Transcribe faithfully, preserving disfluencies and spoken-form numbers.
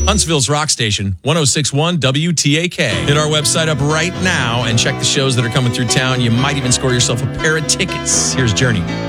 Huntsville's rock station, one oh six point one W T A K. Hit our website up right now and check the shows that are coming through town. You might even score yourself a pair of tickets. Here's Journey.